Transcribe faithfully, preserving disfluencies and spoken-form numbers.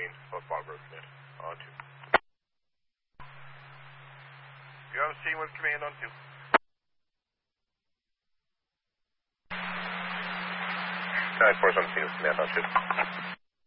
scene, both Fargo Command. On two. You have a scene with command on two. Task Force on scene with command on two.